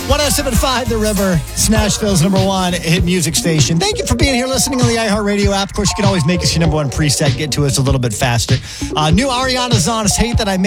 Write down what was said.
107.5 The River, it's Nashville's number one hit music station. Thank you for being here listening on the iHeartRadio app. Of course, you can always make us your number one preset, get to us a little bit faster. New Ariana Zanis, Hate That I Made